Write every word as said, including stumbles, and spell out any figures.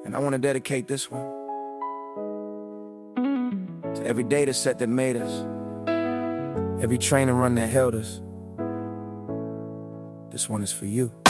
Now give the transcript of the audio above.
And I want to dedicate this one to every data set that made us, every train and run that held us. This one is for you.